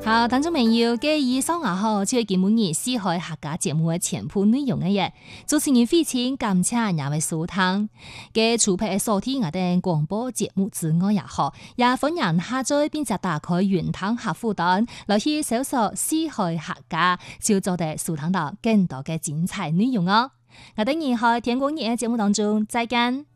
好，聽眾朋友，以上就係今日四海客家節目嘅全部內容嘅嘢。主持人非常感謝兩位收聽，除咗收聽我哋廣播節目之外也好，也歡迎下載並且打開雲端客戶端，來去搜索四海客家，就做得收聽到更多嘅精彩內容哦。我哋以後天光日嘅節目當中再見。